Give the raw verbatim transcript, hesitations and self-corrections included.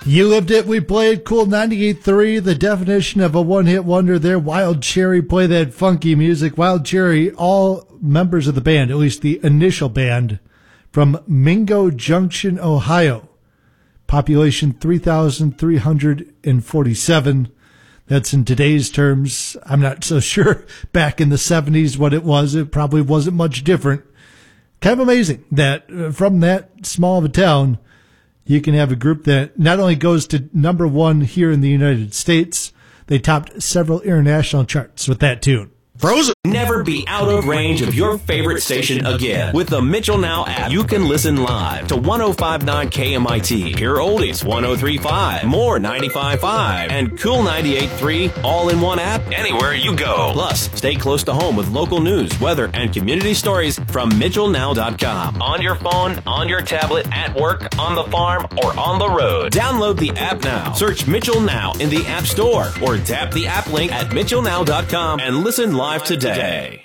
You lived it, we played. Cool ninety-eight point three, the definition of a one-hit wonder there. Wild Cherry, play that funky music. Wild Cherry, all members of the band, at least the initial band, from Mingo Junction, Ohio. Population three thousand three hundred forty-seven. That's in today's terms. I'm not so sure back in the seventies what it was. It probably wasn't much different. Kind of amazing that uh, from that small of a town, you can have a group that not only goes to number one here in the United States, they topped several international charts with that tune. Frozen. Never be out of range of your favorite station again. With the Mitchell Now app, you can listen live to one oh five point nine K M I T, Pure Oldies one oh three point five, More ninety-five point five, and Cool ninety-eight point three, all in one app, anywhere you go. Plus, stay close to home with local news, weather, and community stories from Mitchell Now dot com. On your phone, on your tablet, at work, on the farm, or on the road. Download the app now. Search Mitchell Now in the App Store, or tap the app link at Mitchell Now dot com and listen live today.